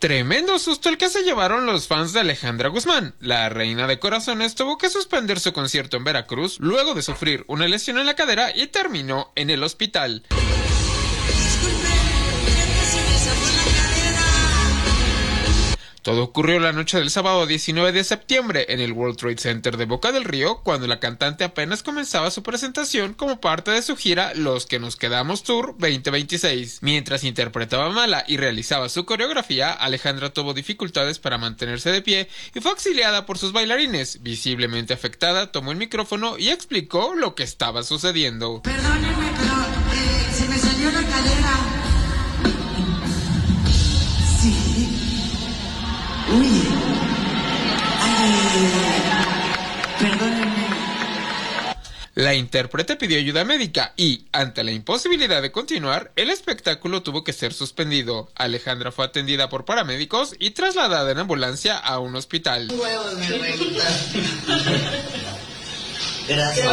Tremendo susto el que se llevaron los fans de Alejandra Guzmán. La reina de corazones tuvo que suspender su concierto en Veracruz luego de sufrir una lesión en la cadera y terminó en el hospital. Todo ocurrió la noche del sábado 19 de septiembre en el World Trade Center de Boca del Río, cuando la cantante apenas comenzaba su presentación como parte de su gira Los que nos quedamos Tour 2026. Mientras interpretaba Mala y realizaba su coreografía, Alejandra tuvo dificultades para mantenerse de pie y fue auxiliada por sus bailarines. Visiblemente afectada, tomó el micrófono y explicó lo que estaba sucediendo. Perdónenme, pero se me salió la cadera. Sí. Uy, perdónenme. La intérprete pidió ayuda médica y, ante la imposibilidad de continuar, el espectáculo tuvo que ser suspendido. Alejandra fue atendida por paramédicos y trasladada en ambulancia a un hospital. Huevos, mi reinita. Gracias.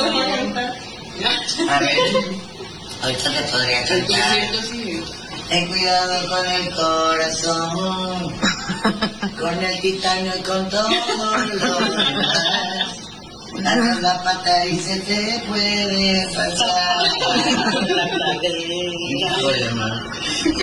A ver, ahorita te podría cantar. Ten cuidado con el corazón, con el titanio y con todo lo demás. Danos la pata y se te puede pasar.